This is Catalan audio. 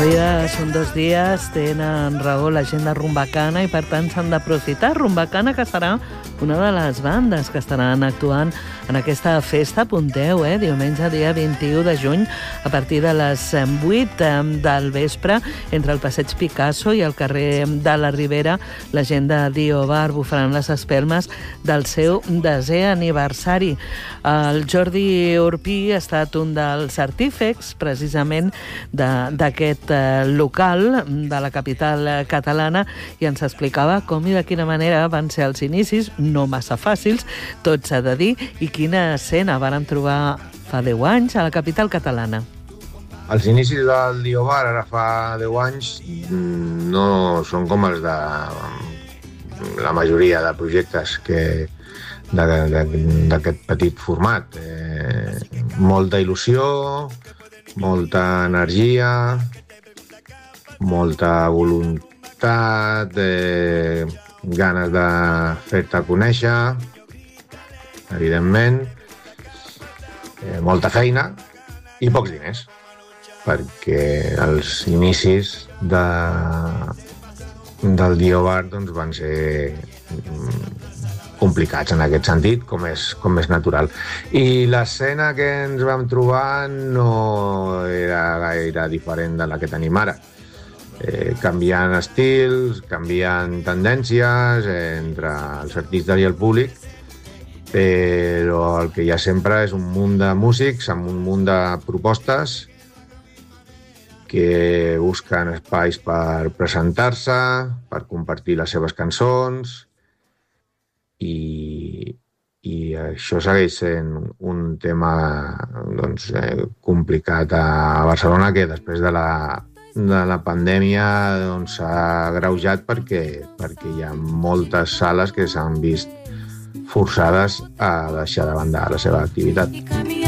Són 2 dies, tenen raó la gent de Rumbacana i per tant s'han d'aprofitar. Rumbacana, que serà una de les bandes que estaran actuant en aquesta festa, apunteu, diumenge dia 21 de juny a partir de les 8 del vespre entre el Passeig Picasso i el carrer de la Ribera. La gent de Dio Bar bufaran les espelmes del seu 10è aniversari. El Jordi Urpí ha estat un dels artífecs precisament d'aquest local de la capital catalana i ens explicava com i de quina manera van ser els inicis, no massa fàcils, tot s'ha de dir, i quina escena varen trobar fa 10 anys a la capital catalana. Els inicis del Dio Bar ara fa 10 anys no són com els de la majoria de projectes d'aquest petit format. Molta il·lusió, molta energia, molta voluntat, ganes de fer-te conèixer, evidentment, molta feina i pocs diners, perquè els inicis del Dio Bar doncs, van ser complicats en aquest sentit, com és natural. I l'escena que ens vam trobar no era gaire diferent de la que tenim ara. Canviant estils, canviant tendències entre els artistes i el públic, però el que hi ha sempre és un munt de músics amb un munt de propostes que busquen espais per presentar-se, per compartir les seves cançons, i això segueix sent un tema doncs, complicat a Barcelona, que després de la pandèmia doncs, s'ha agreujat perquè hi ha moltes sales que s'han vist forçades a deixar de banda la seva activitat.